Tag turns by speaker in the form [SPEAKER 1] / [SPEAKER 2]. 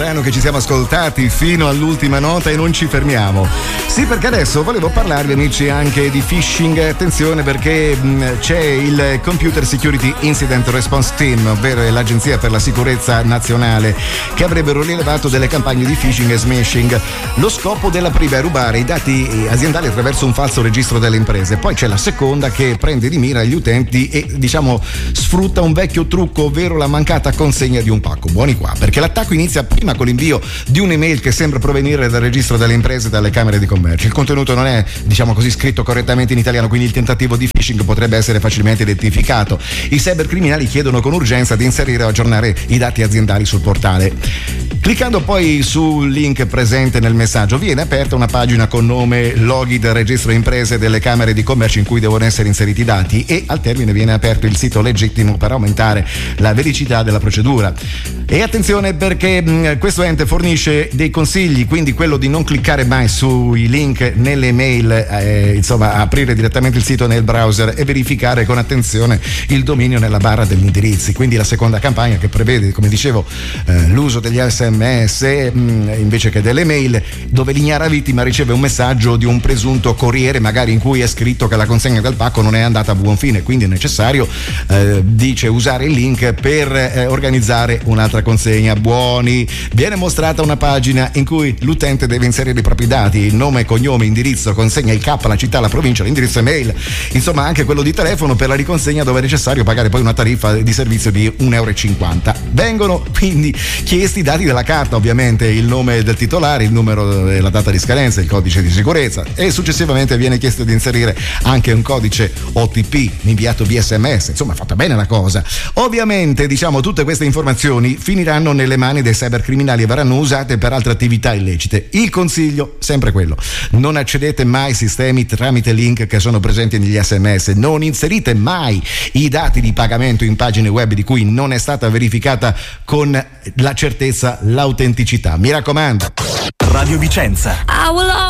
[SPEAKER 1] brano che ci siamo ascoltati fino all'ultima nota e non ci fermiamo. Sì, perché adesso volevo parlarvi, amici, anche di phishing. Attenzione, perché c'è il Computer Security Incident Response Team, ovvero l'Agenzia per la Sicurezza Nazionale, che avrebbero rilevato delle campagne di phishing e smashing. Lo scopo della prima è rubare i dati aziendali attraverso un falso registro delle imprese. Poi c'è la seconda, che prende di mira gli utenti e, diciamo, sfrutta un vecchio trucco, ovvero la mancata consegna di un pacco. Buoni qua, perché l'attacco inizia prima con l'invio di un'email che sembra provenire dal registro delle imprese e dalle camere di commercio. Il contenuto non è, diciamo così, scritto correttamente in italiano, quindi il tentativo di phishing potrebbe essere facilmente identificato. I cybercriminali chiedono con urgenza di inserire o aggiornare i dati aziendali sul portale. Cliccando poi sul link presente nel messaggio viene aperta una pagina con nome, loghi del registro imprese delle camere di commercio in cui devono essere inseriti i dati, e al termine viene aperto il sito legittimo per aumentare la veridicità della procedura. E attenzione, perché questo ente fornisce dei consigli, quindi quello di non cliccare mai sui link nelle mail, insomma aprire direttamente il sito nel browser e verificare con attenzione il dominio nella barra degli indirizzi. Quindi la seconda campagna, che prevede, come dicevo, l'uso degli SMS invece che delle mail, dove l'ignara vittima riceve un messaggio di un presunto corriere, magari in cui è scritto che la consegna del pacco non è andata a buon fine, quindi è necessario, dice, usare il link per organizzare un'altra consegna. Buoni. Viene mostrata una pagina in cui l'utente deve inserire i propri dati, nome, cognome, indirizzo, consegna, il CAP, la città, la provincia, l'indirizzo email, insomma anche quello di telefono per la riconsegna, dove è necessario pagare poi una tariffa di servizio di €1,50. Vengono quindi chiesti i dati della carta, ovviamente il nome del titolare, il numero e la data di scadenza, il codice di sicurezza, e successivamente viene chiesto di inserire anche un codice OTP inviato via SMS. Insomma, fatta bene la cosa. Ovviamente, diciamo, tutte queste informazioni finiranno nelle mani dei cybercriminali e verranno usate per altre attività illecite. Il consiglio, sempre quello: non accedete mai ai sistemi tramite link che sono presenti negli SMS, non inserite mai i dati di pagamento in pagine web di cui non è stata verificata con la certezza l'autenticità. Mi raccomando.
[SPEAKER 2] Radio Vicenza.